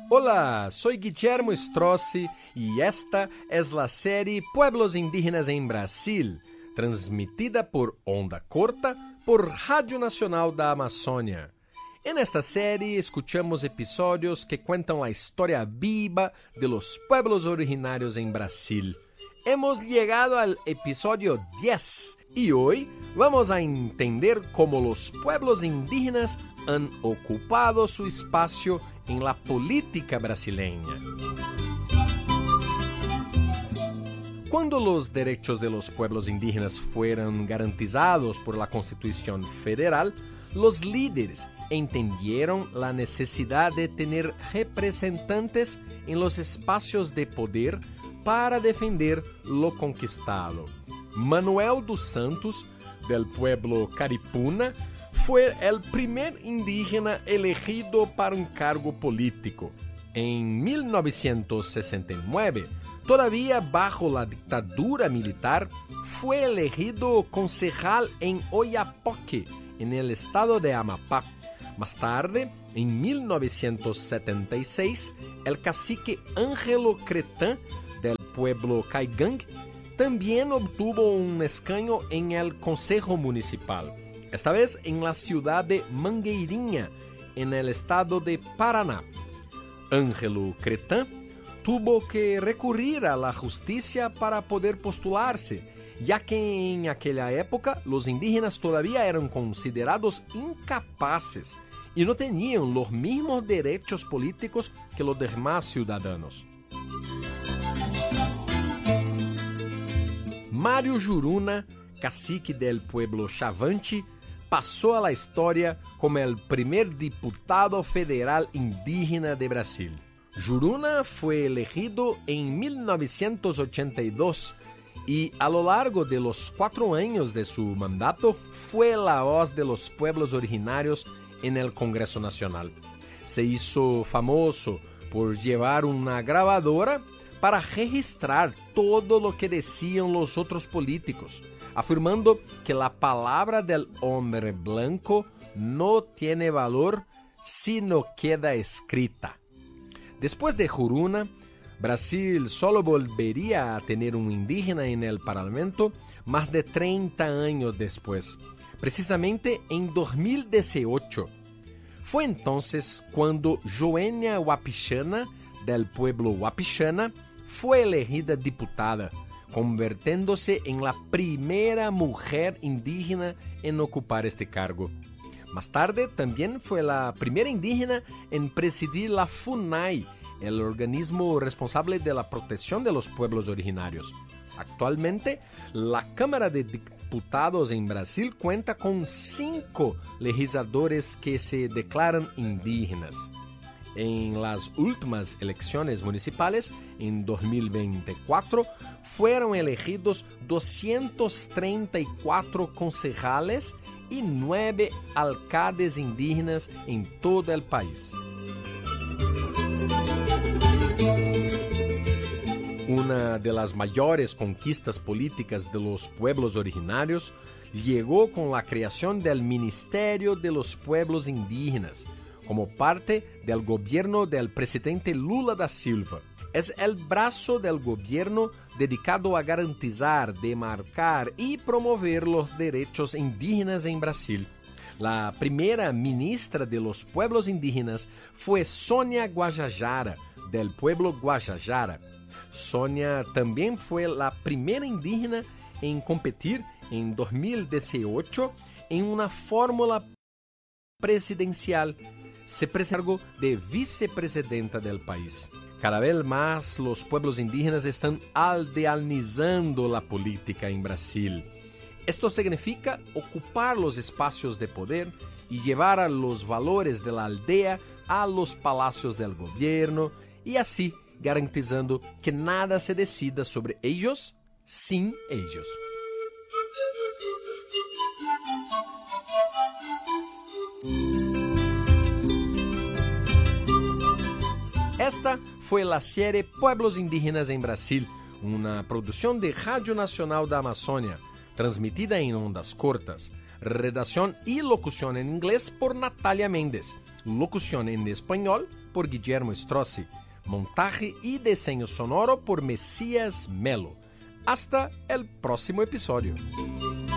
Hola, soy Guillermo Strozzi y esta es la serie Pueblos Indígenas en Brasil, transmitida por onda corta por Radio Nacional da Amazônia. En esta serie escuchamos episodios que cuentan la historia viva de los pueblos originarios en Brasil. Hemos llegado al episodio 10 y hoy vamos a entender cómo los pueblos indígenas han ocupado su espacio en la política brasileña. Cuando los derechos de los pueblos indígenas fueron garantizados por la Constitución Federal, los líderes entendieron la necesidad de tener representantes en los espacios de poder para defender lo conquistado. Manuel dos Santos, del pueblo Caripuna, fue el primer indígena elegido para un cargo político. En 1969, todavía bajo la dictadura militar, fue elegido concejal en Oiapoque, en el estado de Amapá. Más tarde, en 1976, el cacique Ângelo Cretã, del pueblo Caigangue, también obtuvo un escaño en el Consejo Municipal, esta vez en la ciudad de Mangueirinha, en el estado de Paraná. Ângelo Cretã tuvo que recurrir a la justicia para poder postularse, ya que en aquella época los indígenas todavía eran considerados incapaces y no tenían los mismos derechos políticos que los demás ciudadanos. Mário Juruna, cacique del pueblo Chavante, pasó a la historia como el primer diputado federal indígena de Brasil. Juruna fue elegido en 1982 y a lo largo de los 4 años de su mandato fue la voz de los pueblos originarios en el Congreso Nacional. Se hizo famoso por llevar una grabadora para registrar todo lo que decían los otros políticos, afirmando que la palabra del hombre blanco no tiene valor si no queda escrita. Después de Juruna, Brasil solo volvería a tener un indígena en el Parlamento más de 30 años después, precisamente en 2018. Fue entonces cuando Joênia Wapichana, del pueblo Wapixana, fue elegida diputada, convirtiéndose en la primera mujer indígena en ocupar este cargo. Más tarde también fue la primera indígena en presidir la FUNAI, el organismo responsable de la protección de los pueblos originarios. Actualmente, la Cámara de Diputados en Brasil cuenta con 5 legisladores que se declaran indígenas. En las últimas elecciones municipales, en 2024, fueron elegidos 234 concejales y 9 alcaldes indígenas en todo el país. Una de las mayores conquistas políticas de los pueblos originarios llegó con la creación del Ministerio de los Pueblos Indígenas, como parte del gobierno del presidente Lula da Silva. Es el brazo del gobierno dedicado a garantizar, demarcar y promover los derechos indígenas en Brasil. La primera ministra de los pueblos indígenas fue Sônia Guajajara, del pueblo Guajajara. Sônia también fue la primera indígena en competir en 2018 en una fórmula presidencial. Se presentó de vicepresidenta del país. Cada vez más los pueblos indígenas están aldeanizando la política en Brasil. Esto significa ocupar los espacios de poder y llevar a los valores de la aldea a los palacios del gobierno y así garantizando que nada se decida sobre ellos sin ellos. Esta fue la serie Pueblos Indígenas en Brasil, una producción de Radio Nacional da Amazônia, transmitida en ondas cortas. Redacción y locución en inglés por Natalia Méndez. Locución en español por Guillermo Strozzi. Montaje y diseño sonoro por Mesías Melo. Hasta el próximo episodio.